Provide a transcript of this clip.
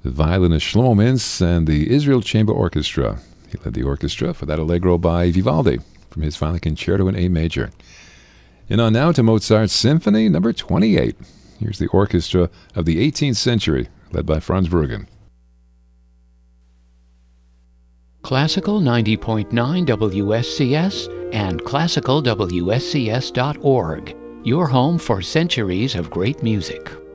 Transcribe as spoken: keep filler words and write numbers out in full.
the violinist Shlomo Mintz and the Israel Chamber Orchestra. He led the orchestra for that Allegro by Vivaldi from his Violin Concerto in A major. And on now to Mozart's Symphony number twenty-eight. Here's the orchestra of the eighteenth century, led by Franz Bruggen. Classical ninety point nine W S C S and classical W S C S dot org, your home for centuries of great music.